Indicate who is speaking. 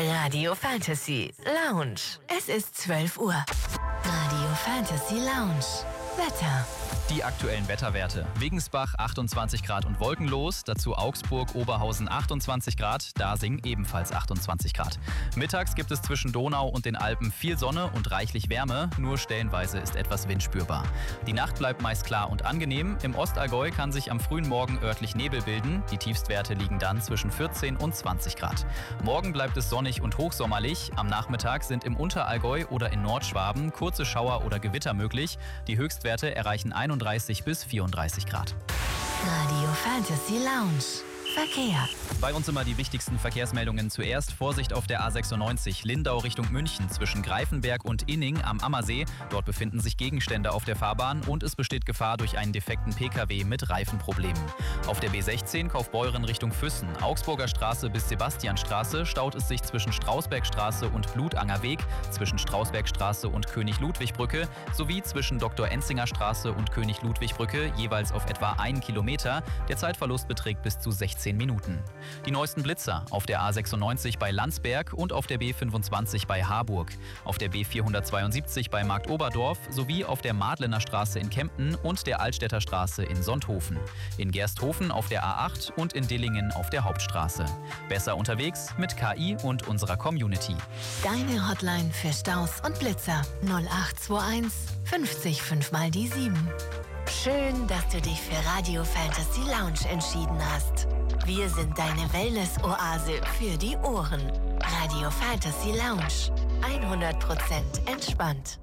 Speaker 1: Radio Fantasy Lounge. Es ist 12 Uhr. Radio Fantasy Lounge. Wetter.
Speaker 2: Die aktuellen Wetterwerte. Wegensbach 28 Grad und wolkenlos, dazu Augsburg, Oberhausen 28 Grad, Dasing ebenfalls 28 Grad. Mittags gibt es zwischen Donau und den Alpen viel Sonne und reichlich Wärme, nur stellenweise ist etwas Wind spürbar. Die Nacht bleibt meist klar und angenehm, im Ostallgäu kann sich am frühen Morgen örtlich Nebel bilden, die Tiefstwerte liegen dann zwischen 14 und 20 Grad. Morgen bleibt es sonnig und hochsommerlich, am Nachmittag sind im Unterallgäu oder in Nordschwaben kurze Schauer oder Gewitter möglich, die Höchstwerte erreichen 31 bis 34 Grad.
Speaker 1: Radio Fantasy Lounge. Verkehr.
Speaker 2: Bei uns immer die wichtigsten Verkehrsmeldungen zuerst. Vorsicht auf der A96 Lindau Richtung München zwischen Greifenberg und Inning am Ammersee. Dort befinden sich Gegenstände auf der Fahrbahn und es besteht Gefahr durch einen defekten Pkw mit Reifenproblemen. Auf der B16 Kaufbeuren Richtung Füssen, Augsburger Straße bis Sebastianstraße staut es sich zwischen Strausbergstraße und Blutanger Weg, zwischen Strausbergstraße und König-Ludwig-Brücke sowie zwischen Dr. Enzinger Straße und König-Ludwig-Brücke jeweils auf etwa 1 Kilometer. Der Zeitverlust beträgt bis zu 16 Minuten. Die neuesten Blitzer auf der A96 bei Landsberg und auf der B25 bei Harburg, auf der B472 bei Marktoberdorf sowie auf der Madlener Straße in Kempten und der Altstädter Straße in Sonthofen, in Gersthofen auf der A8 und in Dillingen auf der Hauptstraße. Besser unterwegs mit KI und unserer Community.
Speaker 1: Deine Hotline für Staus und Blitzer 0821 50 5 mal die 7. Schön, dass du dich für Radio Fantasy Lounge entschieden hast. Wir sind deine Wellness-Oase für die Ohren. Radio Fantasy Lounge. 100% entspannt.